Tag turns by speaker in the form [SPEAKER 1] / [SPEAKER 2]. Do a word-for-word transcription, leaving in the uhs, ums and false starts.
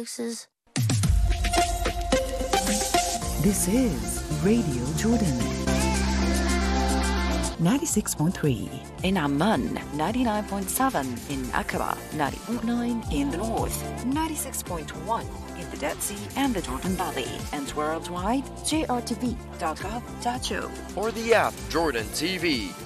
[SPEAKER 1] This
[SPEAKER 2] is Radio Jordan. ninety-six point three
[SPEAKER 3] in Amman, ninety-nine point seven in Aqaba, ninety point nine in the north, ninety-six point one in the Dead Sea and the Jordan Valley, and worldwide, J R T V dot gov dot U.
[SPEAKER 4] Or the app Jordan T V.